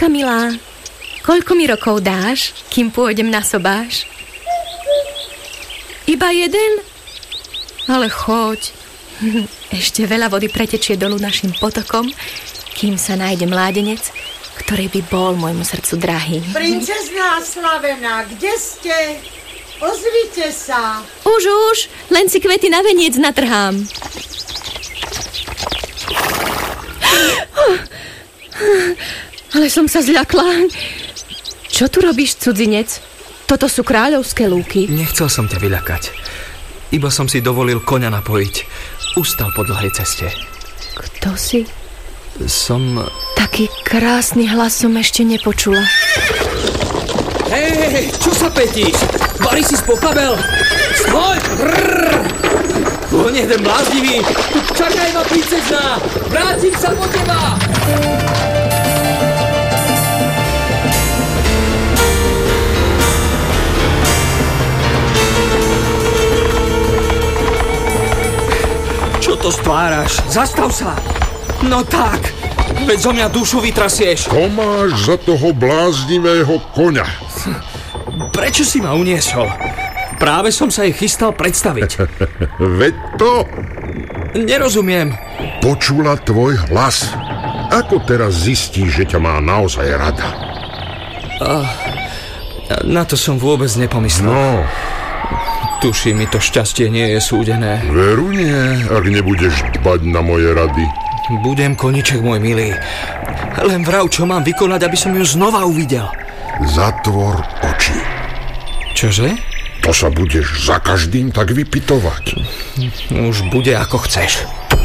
Láska milá, koľko mi rokov dáš, kým pôjdem na sobáš? Iba jeden? Ale choď. Ešte veľa vody pretečie dolu našim potokom, kým sa nájde mládenec, ktorý by bol môjmu srdcu drahý. Princezná Slavená, kde ste? Ozvite sa. Už, len si kvety na veniec natrhám. Ale som sa zľakla. Čo tu robíš, cudzinec? Toto sú kráľovské lúky. Nechcel som ťa vyľakať. Iba som si dovolil koňa napojiť. Ustal po dlhej ceste. Kto si? Som... Taký krásny hlas som ešte nepočula. Hej, čo sa petíš? Vari si spokabel? Stoj! Koň jeden bláznivý! Čakaj ma, princezná! Vrátim sa po teba! Čo to stváraš? Zastav sa! No tak, veď zo mňa dušu vytrasieš. Ko máš za toho bláznivého koňa? Prečo si ma uniesol? Práve som sa jej chystal predstaviť. Veď to... Nerozumiem. Počula tvoj hlas. Ako teraz zistíš, že ťa má naozaj rada? Na to som vôbec nepomyslel. No, Tuším, mi to šťastie nie je súdené. veru nie, ak nebudeš dbať na moje rady. Budem, koniček môj milý. Len vrav, čo mám vykonať, aby som ju znova uvidel. Zatvor oči. Čože? To sa budeš za každým tak vypitovať. Už bude ako chceš.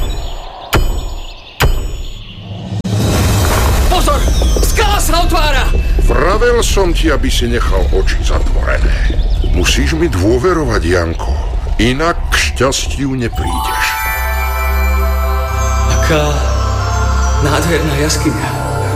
Pozor! Skala sa otvára! Vravel som ti, aby si nechal oči zatvorené. Musíš mi dôverovať, Janko. Inak k šťastiu neprídeš. Aká nádherná jaskyňa.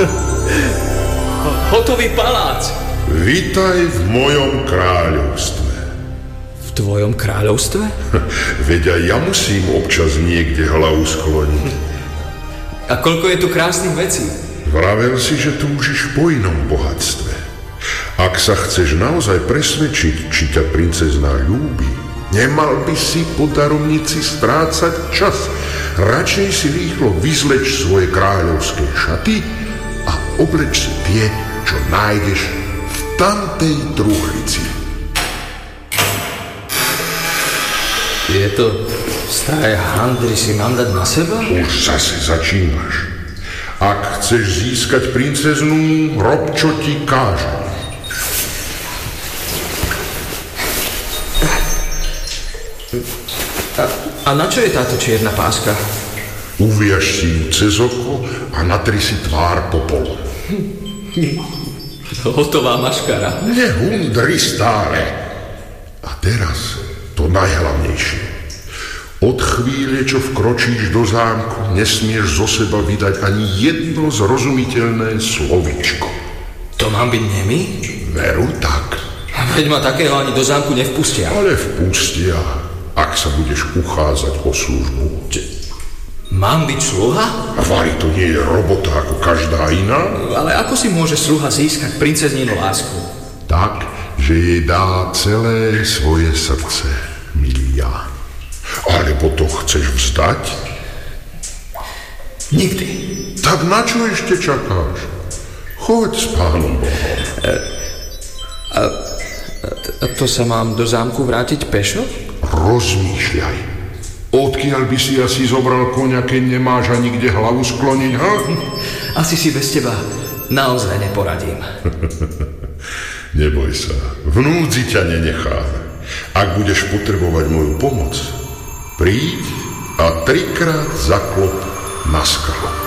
Hotový palác. Vítaj v mojom kráľovstve. V tvojom kráľovstve? Veď aj ja musím občas niekde hlavu skloniť. A koľko je tu krásnych vecí? Vravel si, že túžiš po inom bohatstve. Ak sa chceš naozaj presvedčiť, či ťa princezná ľúbi, nemal by si po daromnici strácať čas. Radšej si rýchlo vyzleč svoje kráľovské šaty a obleč si tie, čo nájdeš v tamtej truhlici. Tieto staré handry si mám dať na seba? Už zase začínaš. Ak chceš získať princeznú, rob, čo ti kážem. A na čo je táto čierna páska? Uviaž si ju cez oko a natri si tvár popolom. Hotová maškara. Nehundri stále. A teraz to najhlavnejšie. Od chvíle, čo vkročíš do zámku, nesmieš zo seba vydať ani jedno zrozumiteľné slovíčko. To mám byť nemý? Veru tak. Veď ma takého ani do zámku nevpustia. Ale vpustia, ak sa budeš uchádzať o službu. Mám byť sluha? A Vari, to nie je robota ako každá iná? Ale ako si môže sluha získať princezninu lásku? Tak, že jej dá celé svoje srdce, milý ja. Alebo to chceš vzdať? Nikdy. Tak na čo ešte čakáš? Choď s Pánom Bohom. A to sa mám do zámku vrátiť pešo? Rozmýšľaj. Odkiaľ by si asi zobral koňa, keď nemáš ani kde hlavu skloniť, ha? Asi si bez teba naozaj neporadím. Neboj sa, v núdzi ťa nenechám. Ak budeš potrebovať moju pomoc, príď a 3-krát zaklop na skalu.